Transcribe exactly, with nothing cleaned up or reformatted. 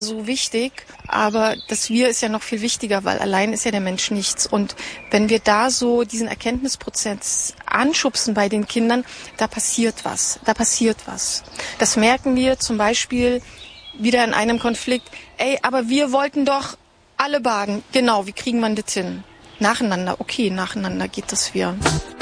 so wichtig, aber das Wir ist ja noch viel wichtiger, weil allein ist ja der Mensch nichts. Und wenn wir da so diesen Erkenntnisprozess anschubsen bei den Kindern, da passiert was, da passiert was. Das merken wir zum Beispiel wieder in einem Konflikt. Ey, aber wir wollten doch alle baden. Genau, wie kriegen wir das hin? Nacheinander, okay, nacheinander geht das wir.